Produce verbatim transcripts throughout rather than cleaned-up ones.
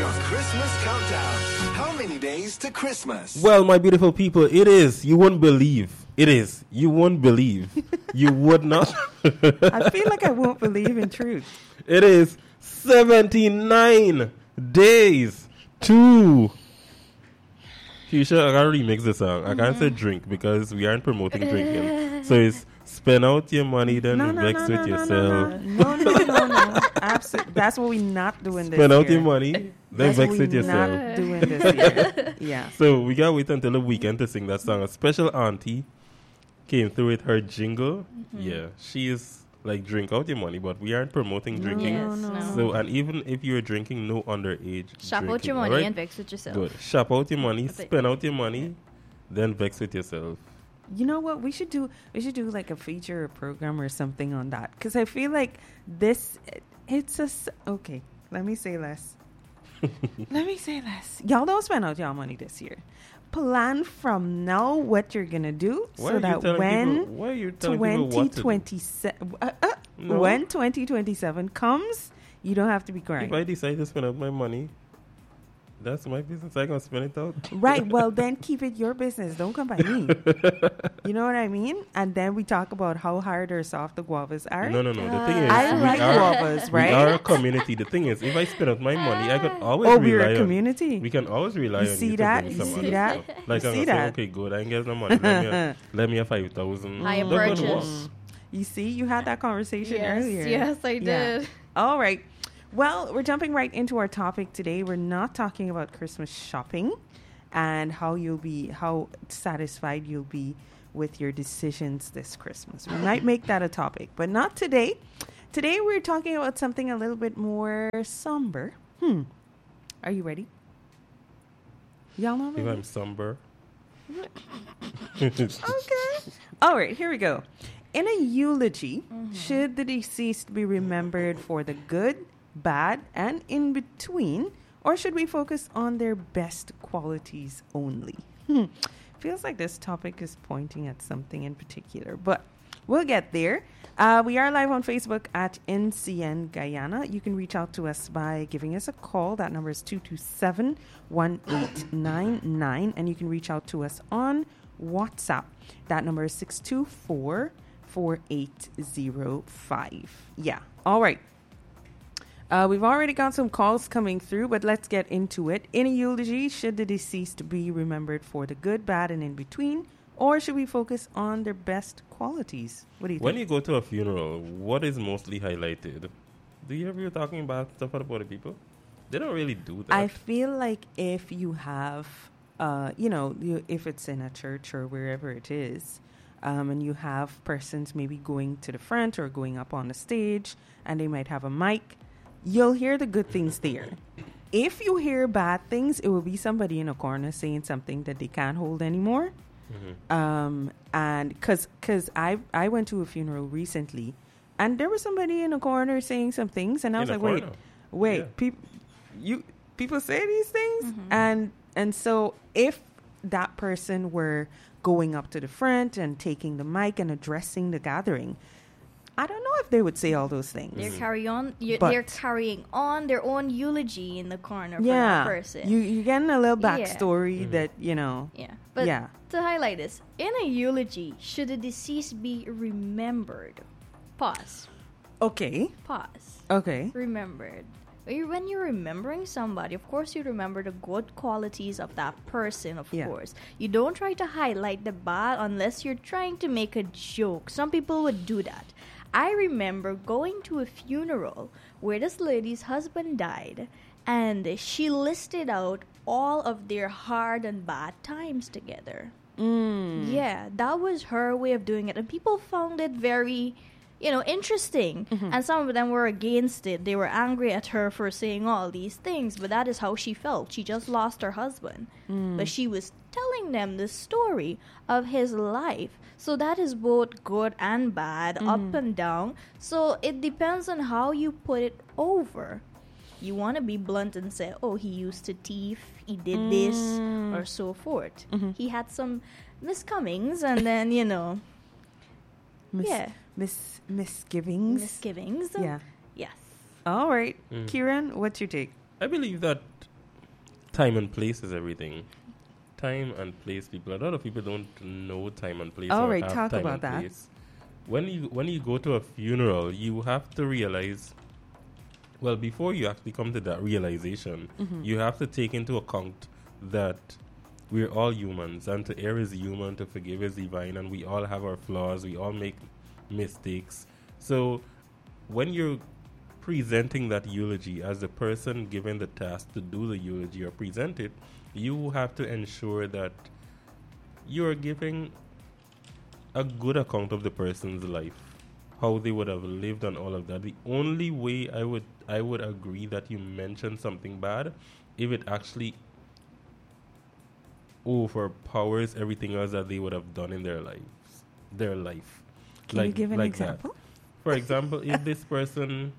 your Christmas countdown. How many days to Christmas? Well, my beautiful people, it is. You wouldn't believe. It is. You wouldn't believe. You would not. I feel like I won't believe in truth. It is seventy-nine days to... Keisha, I gotta remix the song. I can't say drink because we aren't promoting drinking. So it's spend out your money, then No, no, vex no, with no, no, yourself. no, no, no, no, no. Absolutely. That's what we're not doing this Spend out year. your money, then That's vex what with we're yourself. not doing this year. Yeah. So we gotta wait until the weekend to sing that song. A special auntie came through with her jingle. Mm-hmm. Yeah, she is like drink out your money, but we aren't promoting drinking. Yes, no. no. So and even if you're drinking, no underage. Shop drinking, out your money alright? and vex with yourself. Good. Shop out your money, That's it. spend out your money, then vex with yourself. You know what? We should do. We should do like a feature or program or something on that because I feel like this. It's a s- okay. Let me say less. Let me say less. Y'all don't spend out y'all money this year. Plan from now what you're gonna do Why so are you that telling when people, why are you telling people twenty what to do? twenty-seven uh, uh, No. when twenty twenty-seven comes, you don't have to be If crying. I decide to spend out my money, that's my business. I can spend it out. Right. Well, then keep it your business. Don't come by me. You know what I mean? And then we talk about how hard or soft the guavas are. No, no, no. The thing is, I we like are, guavas, we are right? a community. The thing is, if I spend out my money, I could always Oh, rely we're a on. community. We can always rely You on see you that? to bring You some see other that? stuff. Like You I'm see gonna say, that? okay, good. I can get some money. Let me a, let me a five thousand. Higher That's gonna work. purchase. You see, you had that conversation Yes, earlier. yes, I Yeah. did. All right. Well, we're jumping right into our topic today. We're not talking about Christmas shopping and how you'll be, how satisfied you'll be with your decisions this Christmas. We might make that a topic, but not today. Today we're talking about something a little bit more somber. Hmm. Are you ready? Y'all know If ready? I'm somber. Okay. All right, here we go. In a eulogy, should the deceased be remembered for the good, bad, and in between, or should we focus on their best qualities only? Hmm. Feels like this topic is pointing at something in particular, but we'll get there. Uh, we are live on Facebook at N C N Guyana. You can reach out to us by giving us a call. That number is two two seven, one eight nine nine. And you can reach out to us on WhatsApp. That number is six two four, four eight zero five. Yeah. All right. Uh, we've already got some calls coming through, but let's get into it. In a eulogy, should the deceased be remembered for the good, bad, and in between? Or should we focus on their best qualities? What do you When think? you go to a funeral, what is mostly highlighted? Do you ever you're talking about stuff about the people? They don't really do that. I feel like if you have, uh, you know, you, if it's in a church or wherever it is, um, and you have persons maybe going to the front or going up on the stage, and they might have a mic, you'll hear the good things there. If you hear bad things, it will be somebody in a corner saying something that they can't hold anymore. Mhm. Um, and because cause I, I went to a funeral recently, and there was somebody in a corner saying some things, and I In was a like, wait, corner? wait, Yeah. peop- you people say these things, and and so if that person were going up to the front and taking the mic and addressing the gathering, I don't know if they would say all those things. They're carry on. You're, But- they're carrying on their own eulogy in the corner for Yeah, that person. you you're getting a little Yeah. backstory Mhm. that you know. yeah, but Yeah. to highlight this, in a eulogy, should the deceased be remembered? Pause. Okay, Pause. okay, Remembered. When you're- When you're remembering somebody, of course you remember the good qualities of that person, of Yeah. course. You don't try to highlight the bad unless you're trying to make a joke. Some people would do that. I remember going to a funeral where this lady's husband died, and she listed out all of their hard and bad times together. mm. Yeah, that was her way of doing it, and people found it very, you know, interesting. And some of them were against it. They were angry at her for saying all these things, but that is how she felt. She just lost her husband, but she was telling them the story of his life. So that is both good and bad, up and down. So it depends on how you put it over. You want to be blunt and say, oh, he used to thief, he did this, or so forth. He had some miscomings, and then, you know, Mis- yeah, mis- misgivings. misgivings. Yeah. Yes. All right, Mm. Kieran, what's your take? I believe that time and place is everything. Time and place, people. A lot of people don't know time and place. All or right, have talk time about and that. place. When you when you go to a funeral, you have to realize. Well, before you actually come to that realization, Mm-hmm. you have to take into account that we're all humans, and to err is human, to forgive is divine, and we all have our flaws. We all make mistakes. So, when you're presenting that eulogy as the person given the task to do the eulogy or present it, you have to ensure that you're giving a good account of the person's life, how they would have lived and all of that. The only way I would I would agree that you mention something bad if it actually overpowers everything else that they would have done in their lives, their life. Can like, you give an like example? That. For example, if this person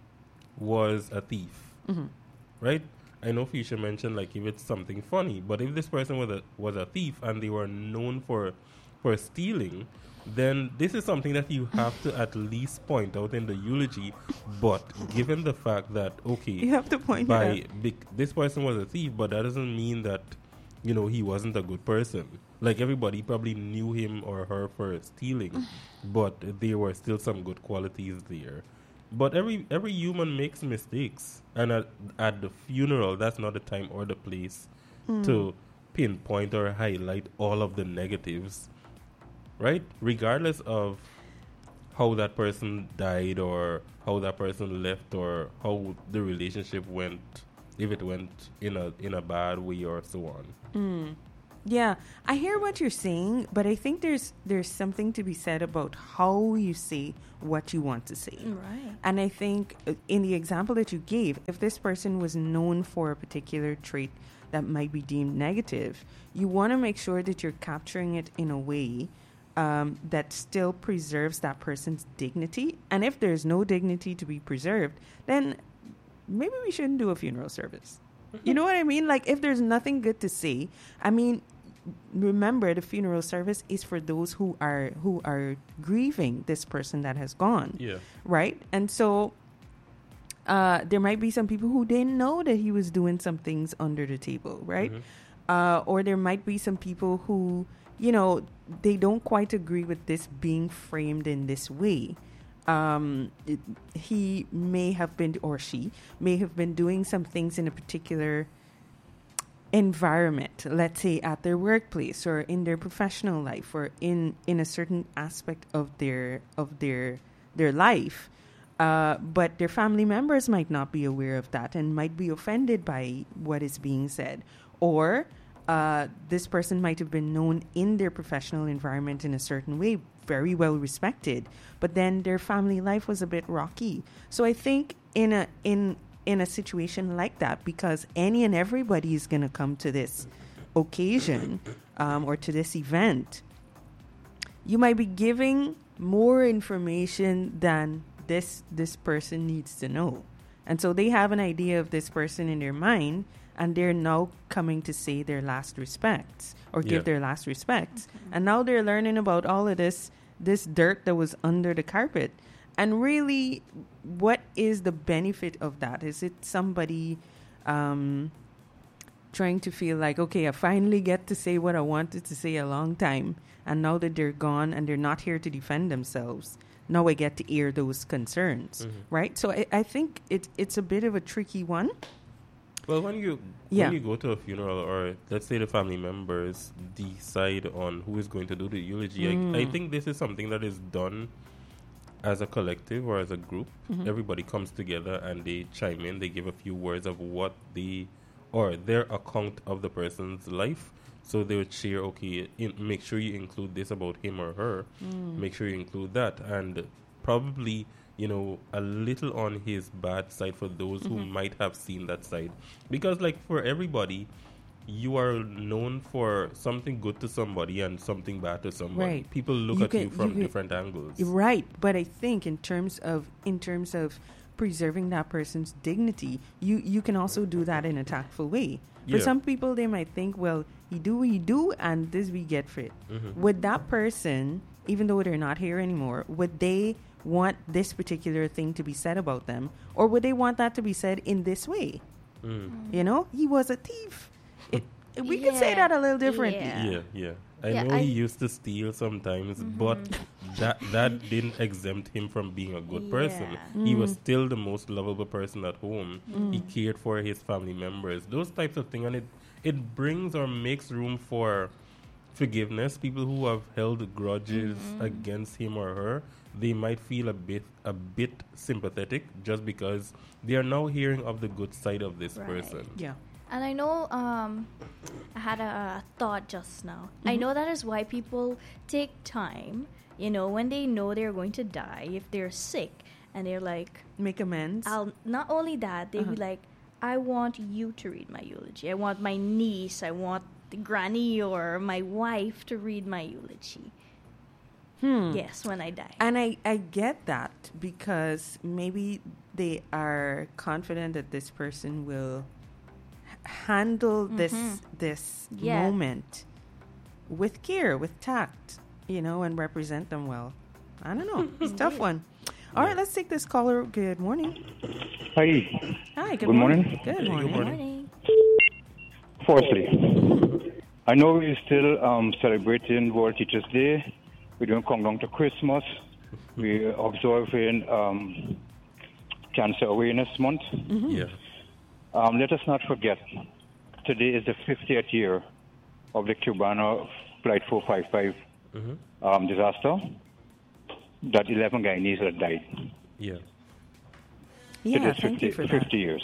was a thief, Mm-hmm. right? I know Fisha mentioned like if it's something funny, but if this person was a was a thief and they were known for for stealing, then this is something that you have to at least point out in the eulogy. But given the fact that okay, You have to point by it out. bec- this person was a thief, but that doesn't mean that you know he wasn't a good person. Like everybody probably knew him or her for stealing, but there were still some good qualities there. But every every human makes mistakes, and at, at the funeral, that's not the time or the place to pinpoint or highlight all of the negatives, right? Regardless of how that person died or how that person left or how the relationship went, if it went in a in a bad way or so on. Yeah, I hear what you're saying, but I think there's there's something to be said about how you say what you want to say. Right. And I think uh, in the example that you gave, if this person was known for a particular trait that might be deemed negative, you want to make sure that you're capturing it in a way um, that still preserves that person's dignity. And if there's no dignity to be preserved, then maybe we shouldn't do a funeral service. You know what I mean? Like, if there's nothing good to say, I mean, remember the funeral service is for those who are who are grieving this person that has gone. Yeah. Right? And so uh, there might be some people who didn't know that he was doing some things under the table, right? Mhm. Uh, or there might be some people who, you know, they don't quite agree with this being framed in this way. Um, it, he may have been, or she may have been doing some things in a particular environment, let's say at their workplace or in their professional life or in, in a certain aspect of their, of their, their life. Uh, but their family members might not be aware of that and might be offended by what is being said. Or uh, this person might have been known in their professional environment in a certain way, very well respected, but then their family life was a bit rocky. So I think in a in in a situation like that, because any and everybody is going to come to this occasion um, or to this event, you might be giving more information than this this person needs to know. And so they have an idea of this person in their mind, and they're now coming to say their last respects or Yeah. give their last respects. And now they're learning about all of this this dirt that was under the carpet. And really, what is the benefit of that? Is it somebody um, trying to feel like, okay, I finally get to say what I wanted to say a long time, and now that they're gone and they're not here to defend themselves, now I get to air those concerns, Mhm. right? So I, I think it's it's a bit of a tricky one. Well, when you Yeah. when you go to a funeral, or let's say the family members decide on who is going to do the eulogy, I, I Mm. think this is something that is done as a collective or as a group. Mhm. Everybody comes together and they chime in. They give a few words of what they or their account of the person's life. So they would share, okay, in, make sure you include this about him or her. Make sure you include that, and probably, you know, a little on his bad side for those who might have seen that side. Because, like, for everybody, you are known for something good to somebody and something bad to somebody. Right. People look You at can- you from you can- different angles. Right, but I think in terms of in terms of preserving that person's dignity, you you can also do that in a tactful way. For Yeah. some people, they might think, well, you do what you do, and this we get for it. Mhm. Would that person, even though they're not here anymore, would they want this particular thing to be said about them, or would they want that to be said in this way? Mm. You know, he was a thief. It, we could say Yeah. that a little differently. Yeah. Yeah, yeah. I Yeah, know I- he used to steal sometimes, but that that didn't exempt him from being a good person. Yeah. He was still the most lovable person at home. He cared for his family members. Those types of things, and it it brings or makes room for forgiveness. People who have held grudges against him or her, they might feel a bit a bit sympathetic just because they are now hearing of the good side of this Right. person. Yeah. And I know um, I had a thought just now. I know that is why people take time, you know, when they know they're going to die, if they're sick, and they're like, Make amends. I'll not only that, they Uh-huh. be like, I want you to read my eulogy. I want my niece, I want the granny or my wife to read my eulogy. Hmm. Yes, when I die. And I, I get that because maybe they are confident that this person will h- handle this this Yeah. moment with care, with tact, you know, and represent them well. I don't know. It's a tough one. All right, let's take this caller. Good morning. Hi. Hi, good, Good morning. Good Good morning. morning. Morning. Firstly, I know we're still um, celebrating World Teachers Day. We're doing countdown to Christmas. We're observing um, Cancer Awareness Month. Yeah. Um, let us not forget, today is the fiftieth year of the Cubana Flight four five five um, disaster. That eleven Guyanese had died. Yeah. Yeah, it is thank fifty, you for that. fifty years.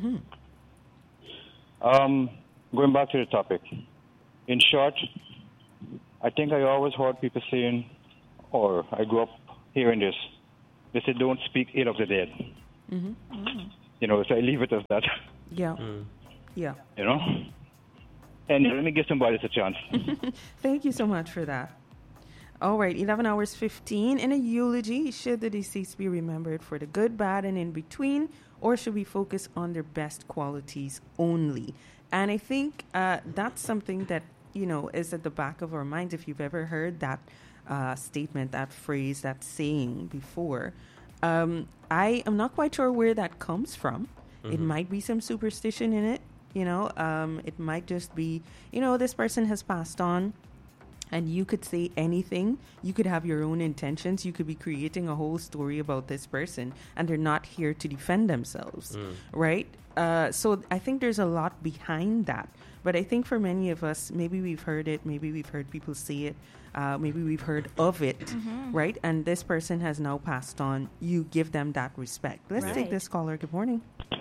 Um, going back to the topic. In short, I think I always heard people saying, or I grew up hearing this, they say, don't speak ill of the dead. You know, so I leave it as that, Yeah. Yeah. you know. And let me give somebody a chance. Thank you so much for that. All right, eleven hours fifteen. In a eulogy, should the deceased be remembered for the good, bad, and in between, or should we focus on their best qualities only? And I think uh, that's something that, you know, is at the back of our minds. If you've ever heard that uh, statement, that phrase, that saying before, um, I am not quite sure where that comes from. It might be some superstition in it, you know. Um, it might just be, you know, this person has passed on. And you could say anything. You could have your own intentions. You could be creating a whole story about this person, and they're not here to defend themselves, right? Uh, so I think there's a lot behind that. But I think for many of us, maybe we've heard it, maybe we've heard people say it, uh, maybe we've heard of it, right? And this person has now passed on. You give them that respect. Let's take Right. this caller. Good morning.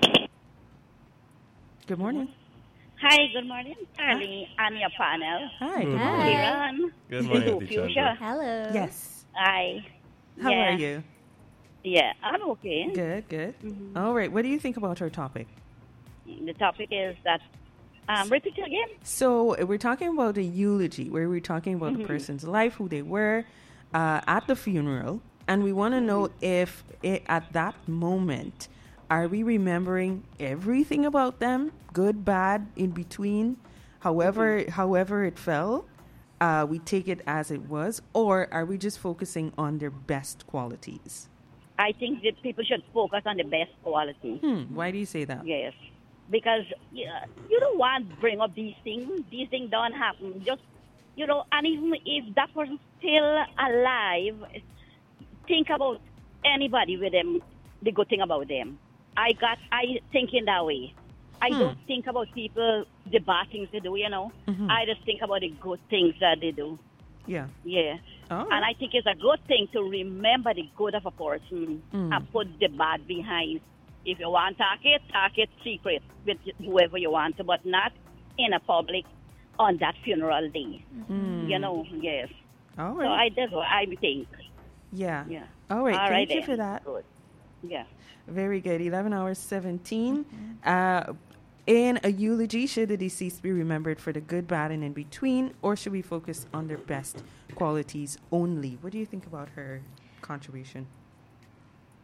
Good morning. Hi, good morning, Charlie, and your panel. Hi. Good Good morning. morning. Iran. Good morning, Hello, Auntie Fuchsia. Chandra. Hello. Yes. Hi. How yeah. are you? Yeah, I'm okay. Good, good. All right. What do you think about our topic? The topic is that, um, repeat it again. So uh, we're talking about a eulogy, where we're talking about the person's life, who they were uh, at the funeral, and we want to know if it, at that moment, are we remembering everything about them, good, bad, in between, however, however it fell, uh, we take it as it was, or are we just focusing on their best qualities? I think that people should focus on the best quality. Hmm. Why do you say that? Yes. Because yeah, you don't want to bring up these things. These things don't happen. Just, you know, and even if that person's still alive, think about anybody with them, the good thing about them. I got, I think in that way. I don't think about people, the bad things they do, you know. I just think about the good things that they do. Yeah. Yeah. Oh. And I think it's a good thing to remember the good of a person and put the bad behind. If you want to talk it, talk it secret with whoever you want to, but not in a public on that funeral day. You know, yes. All So right. I, that's what I think. Yeah. Yeah. All right. All Thank right you then. for that. Good. Yeah. Very good. eleven hours seventeen. Uh, in a eulogy, should the deceased be remembered for the good, bad, and in between, or should we focus on their best qualities only? What do you think about her contribution?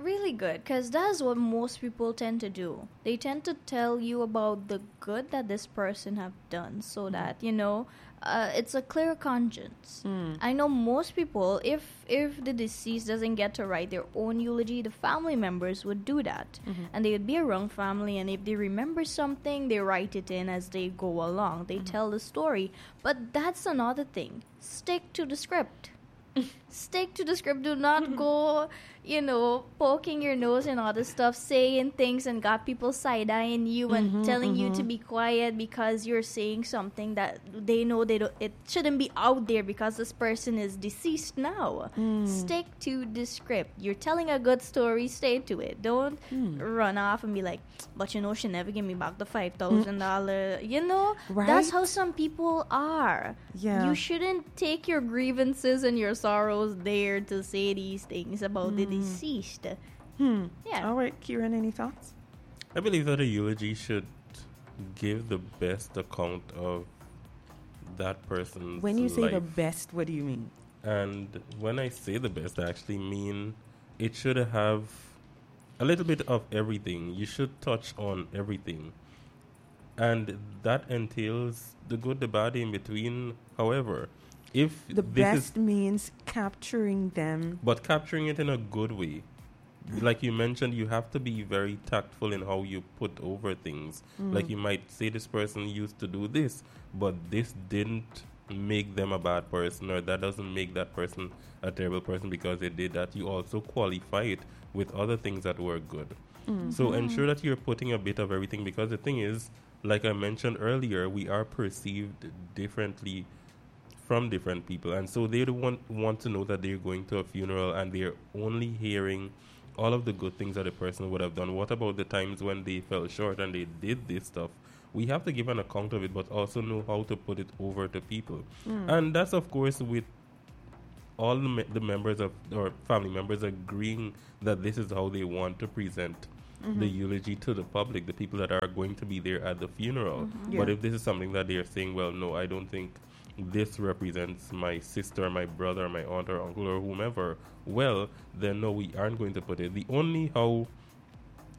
really good, because that's what most people tend to do. They tend to tell you about the good that this person have done, so mm. that, you know, uh, it's a clear conscience. Mm. I know most people, if if the deceased doesn't get to write their own eulogy, the family members would do that. Mm-hmm. And they would be around family, and if they remember something, they write it in as they go along. They mm-hmm. tell the story. But that's another thing. Stick to the script. Stick to the script. Do not go, you know, poking your nose and all this stuff, saying things and got people side-eyeing you and mm-hmm, telling mm-hmm. you to be quiet because you're saying something that they know they don't, it shouldn't be out there because this person is deceased now. Mm. Stick to the script. You're telling a good story, stay to it. Don't mm. run off and be like, but you know, she never gave me back the five thousand dollars. Mm. You know, right? That's how some people are. Yeah. You shouldn't take your grievances and your sorrows there to say these things about mm. the deceased. Hmm. Yeah. All right, Kieran, any thoughts? I believe that a eulogy should give the best account of that person's When you say life. the best, what do you mean? And when I say the best, I actually mean it should have a little bit of everything. You should touch on everything. And that entails the good, the bad, in between. However, if the this best is, means capturing them, but capturing it in a good way. Like you mentioned, you have to be very tactful in how you put over things. Mm. Like you might say this person used to do this, but this didn't make them a bad person, or that doesn't make that person a terrible person because they did that. You also qualify it with other things that were good. Mm-hmm. So ensure that you're putting a bit of everything, because the thing is, like I mentioned earlier, we are perceived differently from different people, and so they want want to know that they're going to a funeral and they're only hearing all of the good things that a person would have done. What about the times when they fell short and they did this stuff? We have to give an account of it, but also know how to put it over to people. Mm. And that's, of course, with all the, me- the members of, or family members agreeing that this is how they want to present mm-hmm. the eulogy to the public, the people that are going to be there at the funeral. Mm-hmm. Yeah. But if this is something that they're saying, well, no, I don't think this represents my sister, my brother, my aunt or uncle or whomever, well, then no, we aren't going to put it. The only how